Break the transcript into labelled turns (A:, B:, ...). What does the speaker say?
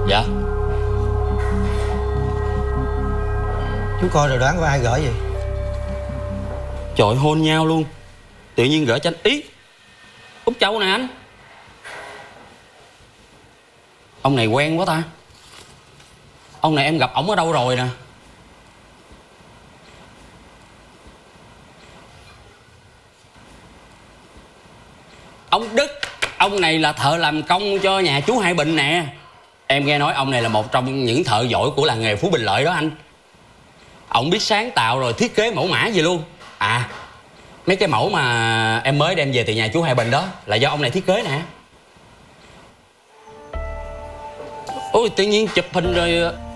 A: Dạ.
B: Chú coi rồi đoán có ai gửi vậy?
A: Trời, hôn nhau luôn, tự nhiên gửi cho anh. Ý, Út Châu nè anh. Ông này quen quá ta. Ông này em gặp ổng ở đâu rồi nè. Ông Đức. Ông này là thợ làm công cho nhà chú Hai Bình nè. Em nghe nói ông này là một trong những thợ giỏi của làng nghề Phú Bình Lợi đó anh. Ông biết sáng tạo rồi thiết kế mẫu mã gì luôn. À, mấy cái mẫu mà em mới đem về từ nhà chú Hai Bình đó là do ông này thiết kế nè. Ôi, tự nhiên chụp hình rồi